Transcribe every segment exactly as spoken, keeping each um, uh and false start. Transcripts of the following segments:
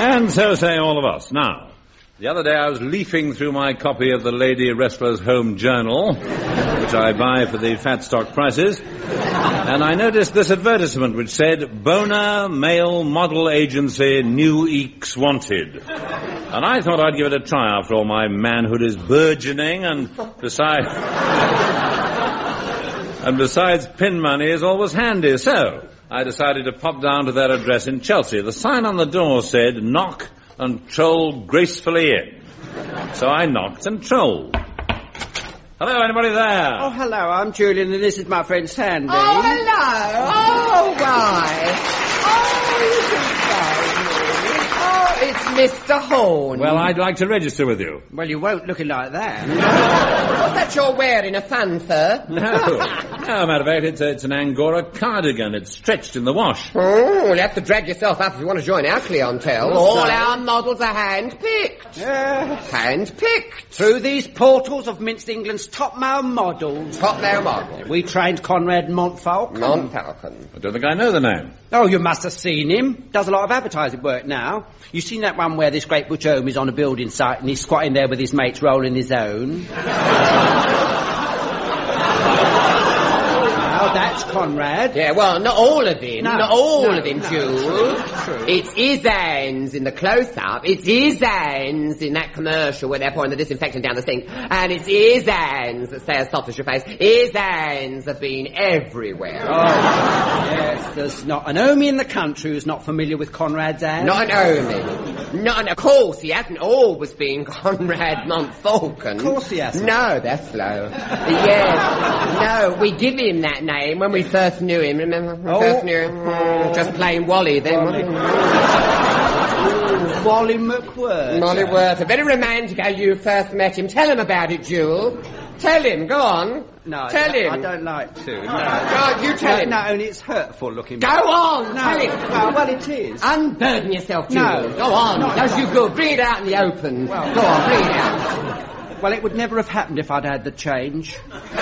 And so say all of us. Now, the other day I was leafing through my copy of the Lady Wrestler's Home Journal, which I buy for the fat stock prices, and I noticed this advertisement which said, Boner Male Model Agency, New Eeks Wanted. And I thought I'd give it a try after all my manhood is burgeoning, and besides... and besides, pin money is always handy, so I decided to pop down to their address in Chelsea. The sign on the door said, knock and troll gracefully in. So I knocked and trolled. Hello, anybody there? Oh, hello, I'm Julian, and this is my friend Sandy. Oh, hello. Oh, why? Oh, you can find me. Oh, it's Mister Horn. Well, I'd like to register with you. Well, you won't looking like that. What's that you're wearing, a fan fur? No. No, matter of fact, it's, a, it's an Angora cardigan. It's stretched in the wash. Oh, you'll have to drag yourself up if you want to join our clientele. All our models are hand-picked. Yes. Hand-picked. Through these portals of Minst England's top male models. Top male model. We trained Conrad Montfalcon. Montfalcon. I don't think I know the name. Oh, you must have seen him. Does a lot of advertising work now. You seen that one where this great butch home is on a building site and he's squatting there with his mates rolling his own? Well, that's Conrad. Yeah, well, not all of him. No, not all no, of him, no, Jules. true. It's his hands in the close-up. It's his hands in that commercial where they're pouring the disinfectant down the sink. And it's his hands that stay as soft as your face. His hands have been everywhere. Oh, yes, there's not an Omi in the country who's not familiar with Conrad's hands. Not an Omi. Not an... Of course, he hasn't always been Conrad Montfalcon. Of course he hasn't. No, that's slow. Yes. No, we give him that name when we first knew him, remember? We Oh. first knew him. Mm, just plain Wally then, Wally. wasn't Wally McWhirter. it? Molly Worth. Very romantic how you first met him. Tell him about it, Jewel. Tell him, go on. No, tell I, him. I don't like to. No, God, you tell no, him. no, only it's hurtful looking. Go on, No, tell him. well, well, it is. Unburden yourself, Jewel. No. Go on. Not Does at you all. good. Bring it out in the open. Well, go on, bring it out. Well, it would never have happened if I'd had the change.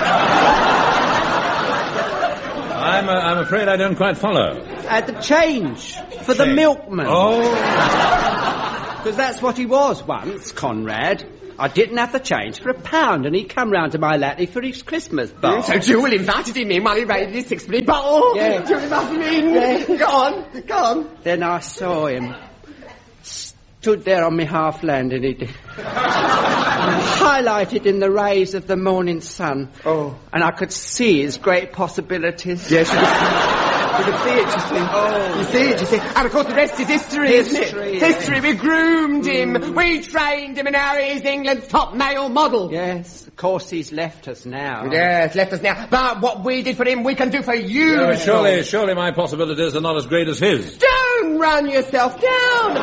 I'm, uh, I'm afraid I don't quite follow. I had the change for the Change. milkman. Oh. Because that's what he was once, Conrad. I didn't have the change for a pound, and he come round to my laddie for his Christmas bar. So Jewel invited him in while he raided his sixpenny bottle. Yeah. Jewel invited him in. Yeah. Go on, go on. Then I saw him. Stood there on my half land, and he did. Highlighted in the rays of the morning sun. Oh. And I could see his great possibilities. Yes, you could, you could see it, you see. Oh. You see it, you see. And of course the rest is history, History, isn't it? yeah. History. We groomed him. We trained him, and now he's England's top male model. Yes, of course he's left us now. Yes, left us now. But what we did for him, we can do for you. Uh, surely, surely my possibilities are not as great as his. Don't run yourself down,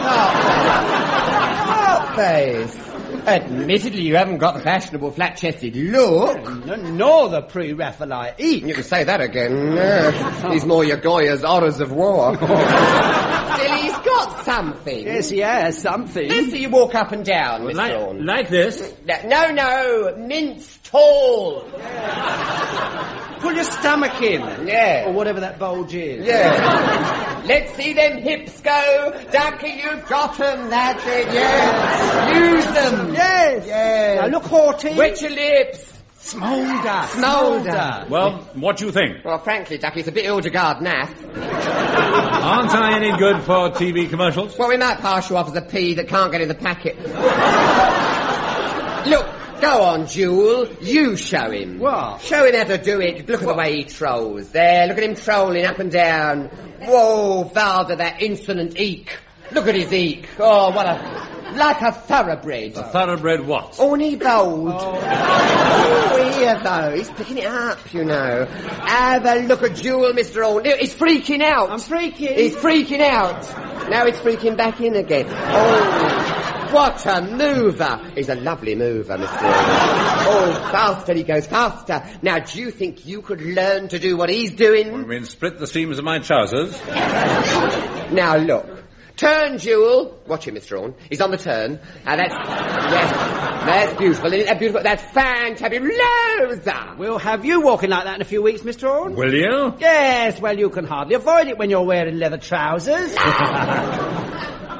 Harp Face. Admittedly, you haven't got the fashionable flat-chested look. N- nor the pre-Raphaelite eek. You can say that again. No. He's more your Goya's horrors of war. Still, he's got something. Yes, he has something. Let's see you walk up and down, Mister Like, Orne. like this? No, no, mince tall. Pull your stomach in. Yeah. Or whatever that bulge is. Yeah. Let's see them hips go. Ducky, you've got 'em, that's it, yeah. Use them. Yes. Yeah. Now look haughty. Wet your lips. Smolder. Smolder. Well, what do you think? Well, frankly, Ducky, it's a bit Hildegard naff. Aren't I any good for T V commercials? Well, we might pass you off as a pea that can't get in the packet. Look, go on, Jewel. You show him. What? Show him how to do it. Look at the way he trolls. There, look at him trolling up and down. Whoa, Valda, that insolent eek. Look at his eek. Oh, what a... like a thoroughbred. A thoroughbred what? Oh, and he bowled. Oh. Oh, here, though. He's picking it up, you know. Have a look at Jewel, Mister Orne. He's freaking out. I'm freaking. He's freaking out. Now he's freaking back in again. Oh, what a mover. He's a lovely mover, Mister Orne. Oh, faster he goes, faster. Now, do you think you could learn to do what he's doing? I mean, split the seams of my trousers. Now, look. Turn, Jewel. Watch him, Mister Orne. He's on the turn. Uh, that's... yes, that's beautiful. Isn't that beautiful? That's fantabulosa. We'll have you walking like that in a few weeks, Mister Orne. Will you? Yes, well, you can hardly avoid it when you're wearing leather trousers.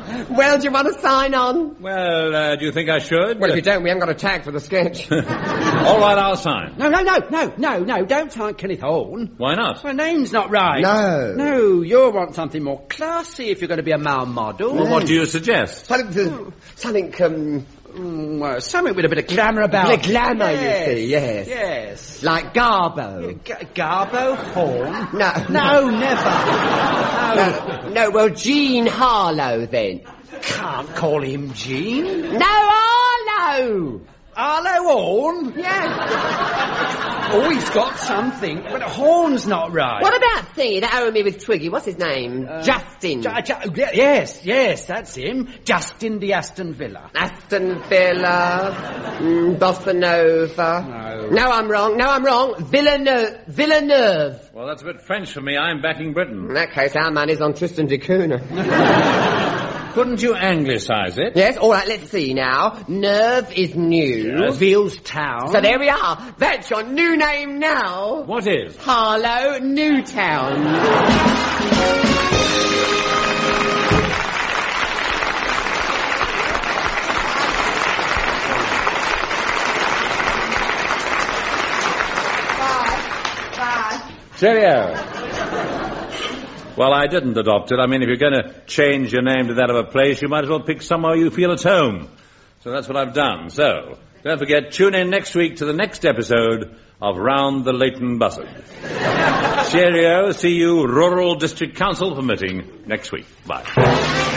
Well, do you want to sign on? Well, uh, do you think I should? Well, if you don't, we haven't got a tag for the sketch. All right, I'll sign. No, no, no, no, no, no, don't sign Kenneth Horne. Why not? My name's not right. No. No, you'll want something more classy if you're going to be a male model. Well, what do you suggest? Something, something, um... Mm, well, something with a bit of glamour about Bit of glamour, yes. you see, yes. Yes. Like Garbo. G- Garbo Horne? No. No, never. No. No, no, well, Jean Harlow, then. Can't call him Jean. No, Harlow! Arlo Horne? Yeah. Oh, he's got something, but Horne's not right. What about thingy, that Owen me with Twiggy? What's his name? Uh, Justin. Ju- Ju- yes, yes, that's him. Justin the Aston Villa. Aston Villa. Mm, Bossa Nova. No. No, I'm wrong. No, I'm wrong. Villeneuve. Villeneuve. Well, that's a bit French for me. I'm backing Britain. In that case, our man is on Tristan da Cunha. Couldn't you anglicise it? Yes, all right, let's see now. Nerve is new. Yes. Veals Town. So there we are. That's your new name now. What is? Harlow Newtown. Cheerio. Well, I didn't adopt it. I mean, if you're going to change your name to that of a place, you might as well pick somewhere you feel at home. So that's what I've done. So, don't forget, tune in next week to the next episode of Round the Leighton Buzzard. Cheerio. See you, Rural District Council permitting, next week. Bye.